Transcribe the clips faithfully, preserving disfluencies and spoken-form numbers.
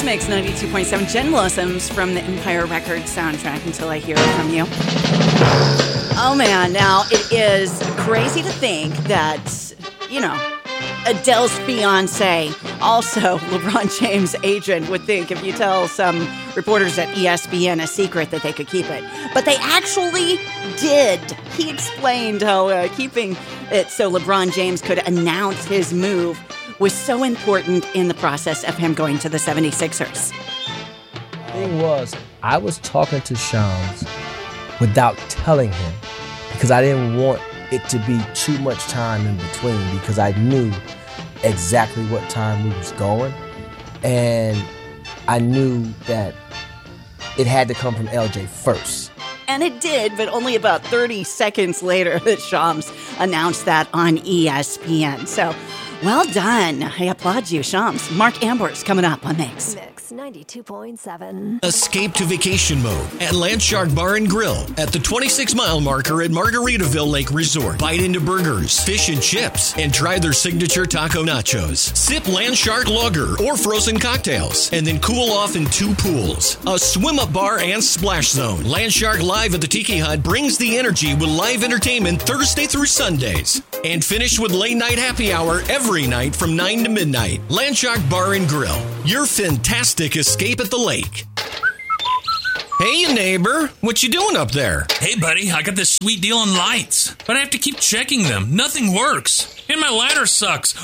Mix ninety-two point seven. Jen Blossoms from the Empire Records soundtrack, Until I Hear It From You. Oh man, now it is crazy to think that, you know, Adele's fiance, also LeBron James' agent, would think if you tell some reporters at E S P N a secret that they could keep it. But they actually did. He explained how uh, keeping it so LeBron James could announce his move was so important in the process of him going to the seventy-sixers. The thing was, I was talking to Shams without telling him because I didn't want it to be too much time in between because I knew exactly what time we was going, and I knew that it had to come from L J first. And it did, but only about thirty seconds later that Shams announced that on E S P N. So, well done. I applaud you, Shams. Mark Amber's coming up on Mix. Mix ninety-two point seven. Escape to vacation mode at Landshark Bar and Grill at the twenty-six mile marker at Margaritaville Lake Resort. Bite into burgers, fish and chips, and try their signature taco nachos. Sip Landshark Lager or frozen cocktails, and then cool off in two pools, a swim-up bar and splash zone. Landshark Live at the Tiki Hut brings the energy with live entertainment Thursday through Sundays. And finish with late night happy hour every night from nine to midnight. Landshark Bar and Grill, your fantastic escape at the lake. Hey, neighbor, what you doing up there? Hey, buddy, I got this sweet deal on lights, but I have to keep checking them. Nothing works. And my ladder sucks.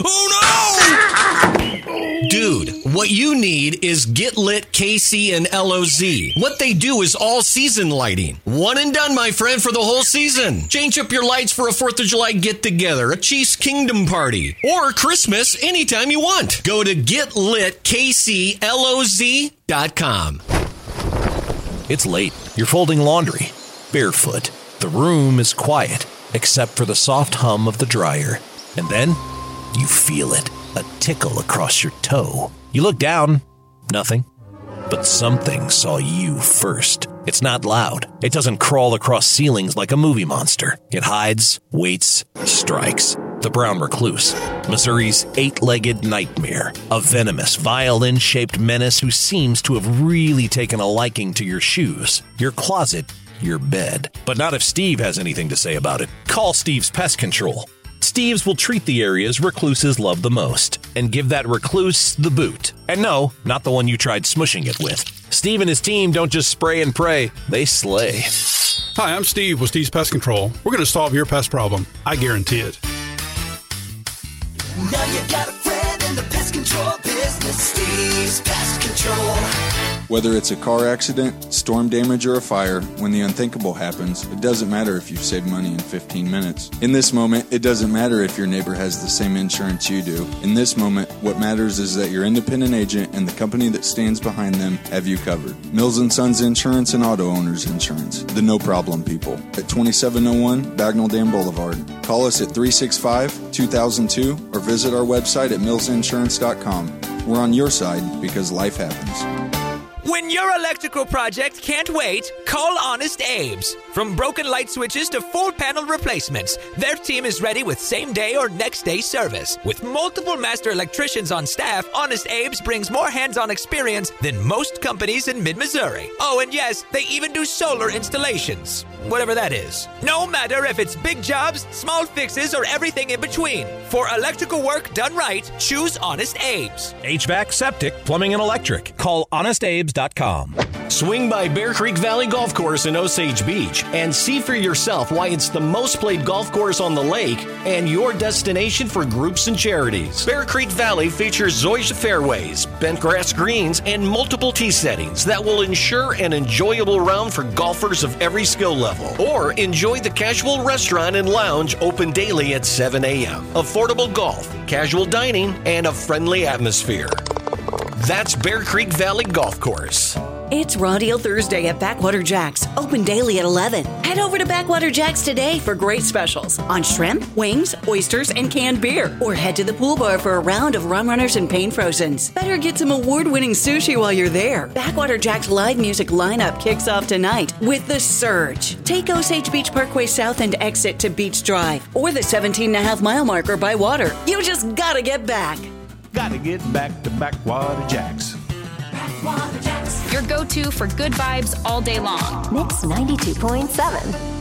Oh, no! Dude, what you need is Get Lit K C and L O Z. What they do is all-season lighting. One and done, my friend, for the whole season. Change up your lights for a fourth of July get-together, a Chiefs Kingdom party, or Christmas anytime you want. Go to get lit k c l o z dot com. It's late. You're folding laundry. Barefoot. The room is quiet, except for the soft hum of the dryer. And then, you feel it. A tickle across your toe. You look down. Nothing. But something saw you first. It's not loud. It doesn't crawl across ceilings like a movie monster. It hides, waits, strikes. The brown recluse. Missouri's eight-legged nightmare. A venomous, violin-shaped menace who seems to have really taken a liking to your shoes, your closet, your bed. But not if Steve has anything to say about it. Call Steve's Pest Control. Steve's will treat the areas recluses love the most and give that recluse the boot. And no, not the one you tried smushing it with. Steve and his team don't just spray and pray, they slay. Hi, I'm Steve with Steve's Pest Control. We're going to solve your pest problem. I guarantee it. Now you got a friend in the pest control business, Steve's Pest Control. Whether it's a car accident, storm damage, or a fire, when the unthinkable happens, it doesn't matter if you've saved money in fifteen minutes. In this moment, it doesn't matter if your neighbor has the same insurance you do. In this moment, what matters is that your independent agent and the company that stands behind them have you covered. Mills and Sons Insurance and Auto Owners Insurance. The no problem people. At twenty-seven oh one Bagnell Dam Boulevard. Call us at three six five, two thousand two or visit our website at mills insurance dot com. We're on your side because life happens. When your electrical project can't wait, call Honest Abe's. From broken light switches to full panel replacements, their team is ready with same-day or next-day service. With multiple master electricians on staff, Honest Abe's brings more hands-on experience than most companies in mid-Missouri. Oh, and yes, they even do solar installations. Whatever that is. No matter if it's big jobs, small fixes, or everything in between. For electrical work done right, choose Honest Abe's. H V A C, septic, plumbing, and electric. Call honest abes dot com. Swing by Bear Creek Valley Golf Course in Osage Beach and see for yourself why it's the most played golf course on the lake and your destination for groups and charities. Bear Creek Valley features zoysia fairways, bent grass greens, and multiple tee settings that will ensure an enjoyable round for golfers of every skill level. Or enjoy the casual restaurant and lounge open daily at seven a.m. Affordable golf, casual dining, and a friendly atmosphere. That's Bear Creek Valley Golf Course. It's Raw Deal Thursday at Backwater Jack's, open daily at eleven. Head over to Backwater Jack's today for great specials on shrimp, wings, oysters, and canned beer. Or head to the pool bar for a round of rum runners and pain frozens. Better get some award-winning sushi while you're there. Backwater Jack's live music lineup kicks off tonight with The Surge. Take Osage Beach Parkway South and exit to Beach Drive or the seventeen and a half mile marker by water. You just gotta get back. Gotta get back to Backwater Jack's. two for good vibes all day long. Mix ninety-two point seven.